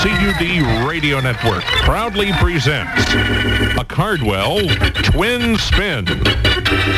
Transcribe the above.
CUD Radio Network proudly presents a Cardwell Twin Spin.